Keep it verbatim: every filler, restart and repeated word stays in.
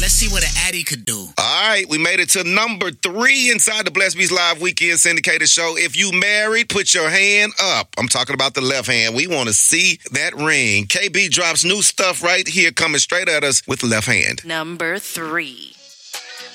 Let's see what an Addy could do. All right, we made it to number three inside the Blessed Beats Live Weekend Syndicated Show. If you married, put your hand up. I'm talking about the left hand. We want to see that ring. K B drops new stuff right here coming straight at us with the left hand. Number three.